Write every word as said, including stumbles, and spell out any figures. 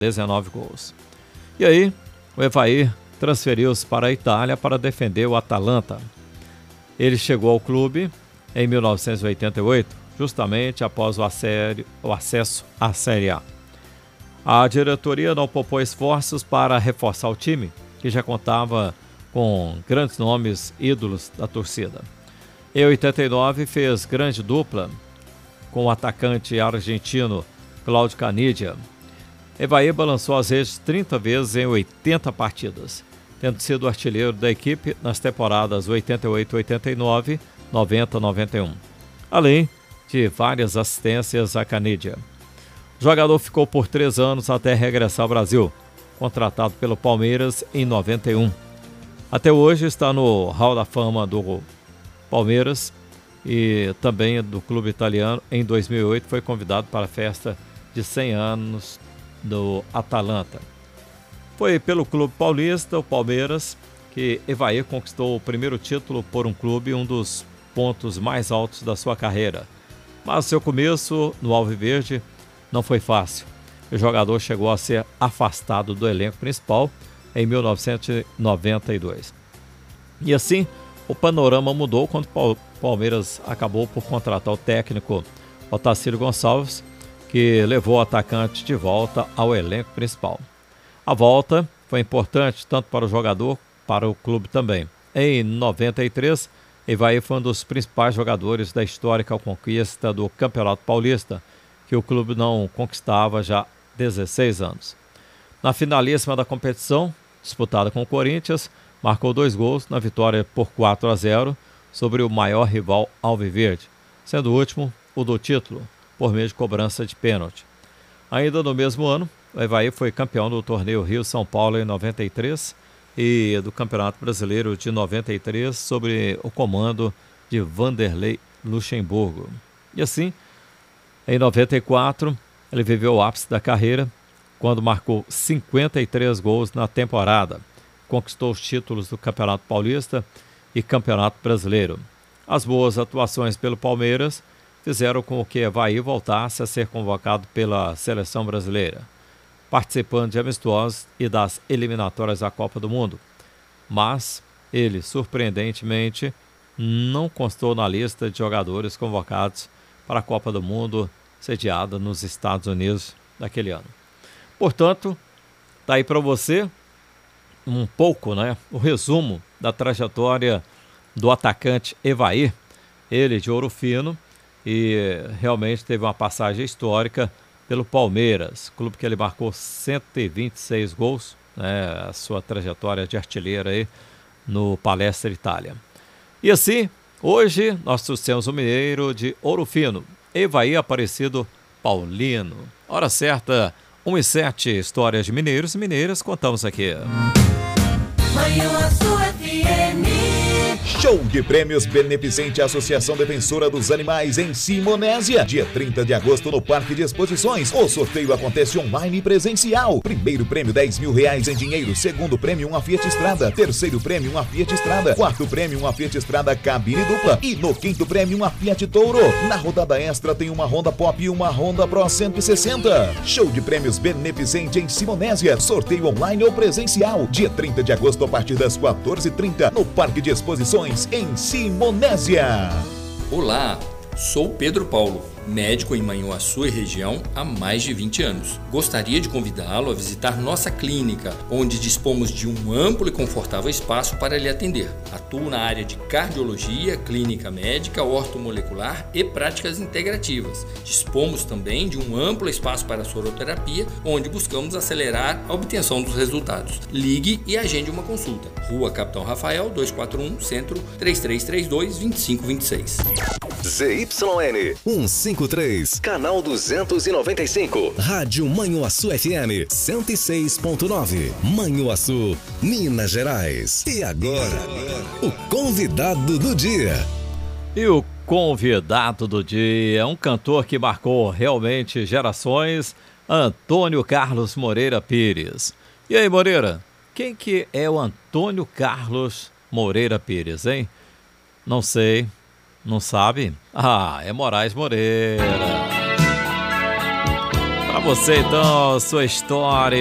dezenove gols. E aí, o Evair transferiu-se para a Itália para defender o Atalanta. Ele chegou ao clube em mil novecentos e oitenta e oito, justamente após o, assério, o acesso à Série A. A diretoria não poupou esforços para reforçar o time, que já contava com grandes nomes ídolos da torcida. Em oitenta e nove, fez grande dupla com o atacante argentino Cláudio Canidia. Evair balançou as redes trinta vezes em oitenta partidas, tendo sido artilheiro da equipe nas temporadas oitenta e oito oitenta e nove, noventa noventa e um, além de várias assistências a Canidia. O jogador ficou por três anos até regressar ao Brasil, contratado pelo Palmeiras em noventa e um. Até hoje está no Hall da Fama do Palmeiras e também do clube italiano. Em dois mil e oito foi convidado para a festa de cem anos do Atalanta. Foi pelo clube paulista, o Palmeiras, que Evair conquistou o primeiro título por um clube, um dos pontos mais altos da sua carreira. Mas seu começo no Alviverde não foi fácil. O jogador chegou a ser afastado do elenco principal em mil novecentos e noventa e dois. E assim, o panorama mudou quando o Palmeiras acabou por contratar o técnico Otacílio Gonçalves, que levou o atacante de volta ao elenco principal. A volta foi importante tanto para o jogador, para o clube também. Em noventa e três, Evair foi um dos principais jogadores da histórica conquista do Campeonato Paulista, que o clube não conquistava já há dezesseis anos. Na finalíssima da competição, disputada com o Corinthians, marcou dois gols na vitória por quatro a zero sobre o maior rival alviverde, sendo o último o do título, por meio de cobrança de pênalti. Ainda no mesmo ano, o Evair foi campeão do torneio Rio-São Paulo em noventa e três e do Campeonato Brasileiro de noventa e três sob o comando de Vanderlei Luxemburgo. E assim, em noventa e quatro, ele viveu o ápice da carreira, quando marcou cinquenta e três gols na temporada. Conquistou os títulos do Campeonato Paulista e Campeonato Brasileiro. As boas atuações pelo Palmeiras fizeram com que Evair voltasse a ser convocado pela seleção brasileira, participando de amistosos e das eliminatórias da Copa do Mundo. Mas ele, surpreendentemente, não constou na lista de jogadores convocados para a Copa do Mundo sediada nos Estados Unidos daquele ano. Portanto, está aí para você um pouco, né, o resumo da trajetória do atacante Evair, ele de Ouro Fino, e realmente teve uma passagem histórica pelo Palmeiras, clube que ele marcou cento e vinte e seis gols, né, a sua trajetória de artilheiro aí no Palestra Itália. E assim, hoje nós trouxemos o mineiro de Ouro Fino, Evair Aparecido Paulino. Hora certa, uma e sete, histórias de mineiros e mineiras, contamos aqui. Manhuaçu F M. Show de prêmios beneficente à Associação Defensora dos Animais em Simonésia. Dia trinta de agosto no Parque de Exposições. O sorteio acontece online e presencial. Primeiro prêmio dez mil reais em dinheiro. Segundo prêmio uma Fiat Strada. Terceiro prêmio uma Fiat Strada. Quarto prêmio uma Fiat Strada cabine dupla. E no quinto prêmio uma Fiat Toro. Na rodada extra tem uma Honda Pop e uma Honda Pro cento e sessenta. Show de prêmios beneficente em Simonésia. Sorteio online ou presencial. Dia trinta de agosto a partir das quatorze e trinta no Parque de Exposições em Simonésia. Olá, sou Pedro Paulo, médico em Manhuaçu e região há mais de vinte anos. Gostaria de convidá-lo a visitar nossa clínica, onde dispomos de um amplo e confortável espaço para lhe atender. Atuo na área de cardiologia, clínica médica, ortomolecular e práticas integrativas. Dispomos também de um amplo espaço para soroterapia, onde buscamos acelerar a obtenção dos resultados. Ligue e agende uma consulta. Rua Capitão Rafael, duzentos e quarenta e um, Centro, três três três dois, dois cinco dois seis. Z Y N cento e cinquenta e três, canal duzentos e noventa e cinco, Rádio Manhuaçu F M cento e seis ponto nove, Manhuaçu, Minas Gerais. E agora, o convidado do dia. E o convidado do dia é um cantor que marcou realmente gerações, Antônio Carlos Moreira Pires. E aí, Moreira, quem que é o Antônio Carlos Moreira Pires, hein? Não sei. Não sabe? Ah, é Moraes Moreira. Para você então, sua história.